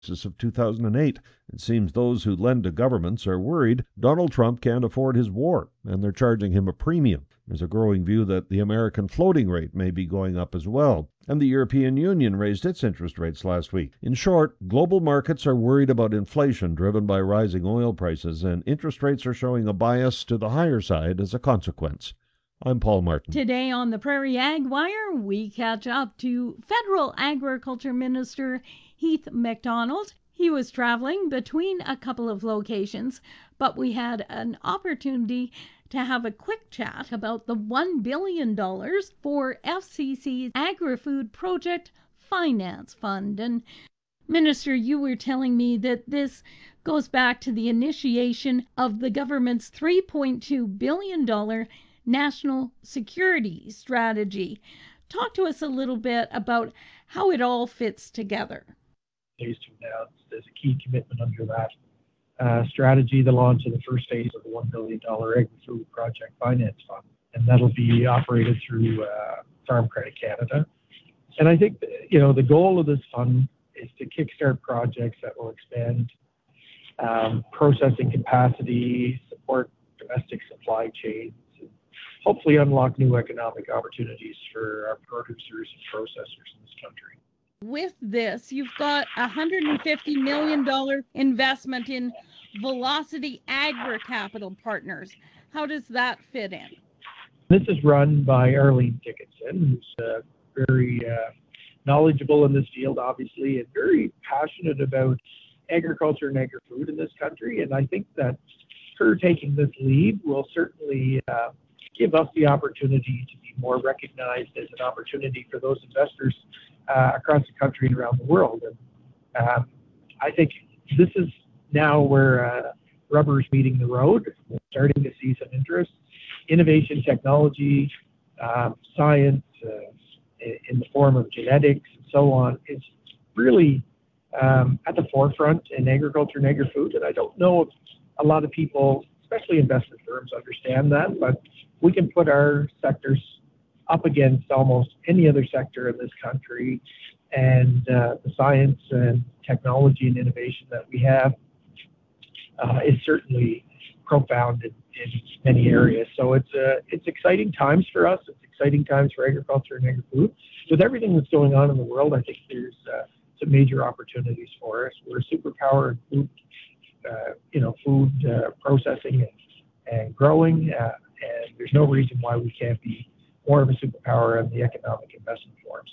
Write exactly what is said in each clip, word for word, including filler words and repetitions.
of two thousand eight. It seems those who lend to governments are worried Donald Trump can't afford his war, and they're charging him a premium. There's a growing view that the American floating rate may be going up as well, and the European Union raised its interest rates last week. In short, global markets are worried about inflation driven by rising oil prices, and interest rates are showing a bias to the higher side as a consequence. I'm Paul Martin. Today on the Prairie Ag Wire, we catch up to Federal Agriculture Minister Heath MacDonald. He was traveling between a couple of locations, but we had an opportunity to have a quick chat about the one billion dollars for F C C's Agri-Food Project Finance Fund. And Minister, you were telling me that this goes back to the initiation of the government's three point two billion dollars national security strategy. Talk to us a little bit about how it all fits together. Days from now, there's a key commitment under that uh, strategy, the launch of the first phase of the one billion dollars Agri-Food Project Finance Fund, and that'll be operated through uh, Farm Credit Canada. And I think, you know, the goal of this fund is to kickstart projects that will expand um, processing capacity, support domestic supply chains, and hopefully unlock new economic opportunities for our producers and processors in this country. With this, you've got a one hundred fifty million dollars investment in Velocity Agri-Capital Partners. How does that fit in? This is run by Arlene Dickinson, who's uh, very uh, knowledgeable in this field, obviously, and very passionate about agriculture and agri-food in this country. And I think that her taking this lead will certainly uh, give us the opportunity to be more recognized as an opportunity for those investors uh, across the country and around the world. And um, I think this is now where uh, rubber is meeting the road. We're starting to see some interest. Innovation, technology, um, science, uh, in the form of genetics and so on, is really um, at the forefront in agriculture and agri-food. And I don't know if a lot of people, especially investment firms, understand that, but we can put our sectors up against almost any other sector in this country. And uh, the science and technology and innovation that we have uh, is certainly profound in, in many areas. So it's uh, it's exciting times for us. It's exciting times for agriculture and agri-food. With everything that's going on in the world, I think there's uh, some major opportunities for us. We're a superpower in food, uh, you know, food uh, processing and, and growing, uh, and there's no reason why we can't be more of a superpower in the economic investment forms.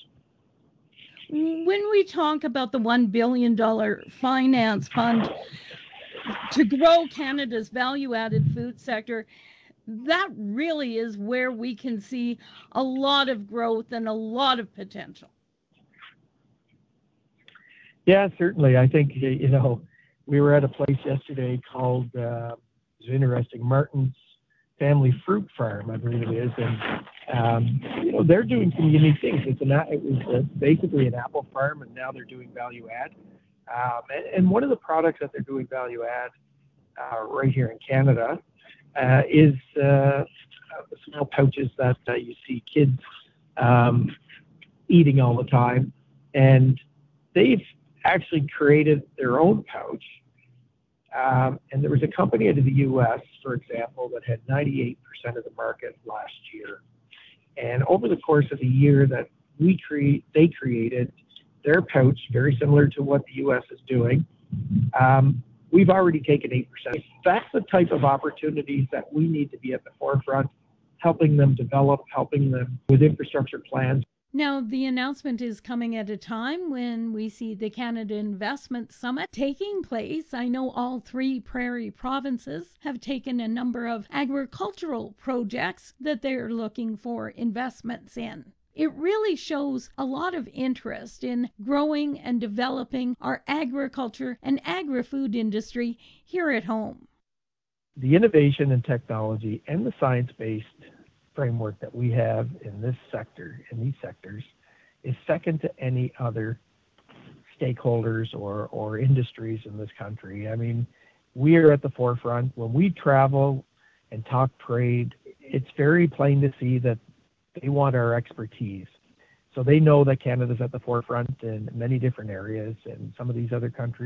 When we talk about the one billion dollars finance fund to grow Canada's value-added food sector, that really is where we can see a lot of growth and a lot of potential. Yeah, certainly. I think, you know, we were at a place yesterday called, uh, it was interesting, Martin's Family Fruit Farm, I believe it is. And, um, you know, they're doing some unique things. It's an, it was uh, basically an apple farm, and now they're doing value add. Um, and, and one of the products that they're doing value add uh, right here in Canada uh, is uh, the small pouches that uh, you see kids um, eating all the time. And they've actually created their own pouch. Um, and there was a company out of the U S, for example, that had ninety-eight percent of the market last year. And over the course of the year that we create, they created their pouch, very similar to what the U S is doing. Um, we've already taken eight percent. That's the type of opportunities that we need to be at the forefront, helping them develop, helping them with infrastructure plans. Now, the announcement is coming at a time when we see the Canada Investment Summit taking place. I know all three prairie provinces have taken a number of agricultural projects that they're looking for investments in. It really shows a lot of interest in growing and developing our agriculture and agri-food industry here at home. The innovation and technology and the science-based framework that we have in this sector, in these sectors, is second to any other stakeholders or, or industries in this country. I mean, we are at the forefront. When we travel and talk trade, it's very plain to see that they want our expertise. so they know that Canada's at the forefront in many different areas, and some of these other countries